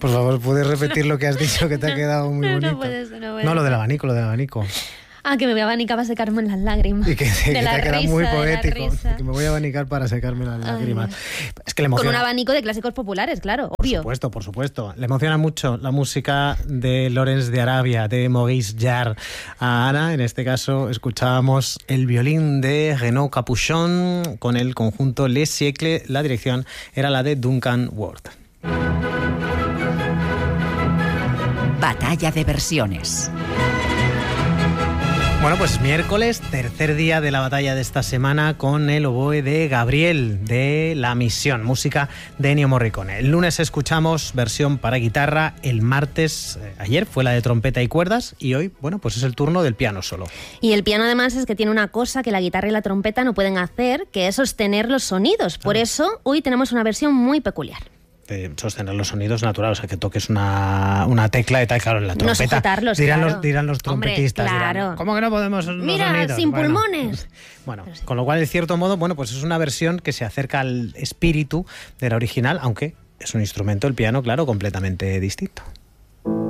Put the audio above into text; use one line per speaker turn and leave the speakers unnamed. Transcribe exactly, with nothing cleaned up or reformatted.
Por favor, ¿puedes repetir lo que has dicho, que te ha quedado muy
no,
bonito?
No puedes, no puedes.
No, lo del abanico, lo del abanico.
Ah, que me voy a abanicar para secarme las lágrimas.
Y que, que te
la
ha quedado
risa,
muy
de la
poético.
risa.
Que me voy a abanicar para secarme las
Ay,
lágrimas.
Dios.
Es que le emociona.
Con un abanico de clásicos populares, claro,
Por
obvio.
supuesto, por supuesto. Le emociona mucho la música de Lawrence de Arabia, de Maurice Jarre. A Ana, en este caso, escuchábamos el violín de Renaud Capuchon con el conjunto Les Siècles. La dirección era la de Duncan Ward.
Batalla de versiones.
Bueno, pues miércoles, tercer día de la batalla de esta semana con el oboe de Gabriel, de La Misión, música de Ennio Morricone. El lunes escuchamos versión para guitarra, el martes, eh, ayer fue la de trompeta y cuerdas, y hoy, bueno, pues es el turno del piano solo.
Y el piano además es que tiene una cosa que la guitarra y la trompeta no pueden hacer, que es sostener los sonidos. Por
Claro.
eso hoy tenemos una versión muy peculiar.
De sostener los sonidos naturales, o sea, que toques una, una tecla y tal, claro, en la trompeta.
sujetarlos,
dirán,
claro.
los, dirán los
Hombre,
trompetistas, dirán,
claro.
¿cómo que no podemos los
Mira,
sonidos?
sin
Bueno,
pulmones.
Bueno,
Pero sí.
con lo cual, de cierto modo, bueno, pues es una versión que se acerca al espíritu de la original, aunque es un instrumento, el piano, claro, completamente distinto.